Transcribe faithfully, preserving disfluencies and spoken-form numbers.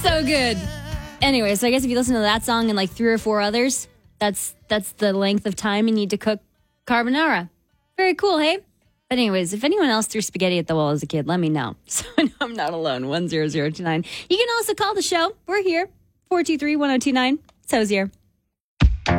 So good. Anyway, so I guess if you listen to that song and like three or four others, that's that's the length of time you need to cook carbonara. Very cool, hey? But anyways, if anyone else threw spaghetti at the wall as a kid, let me know. So I know I'm not alone. one zero zero two nine. You can also call the show. We're here. four two three, one zero two nine. So's here.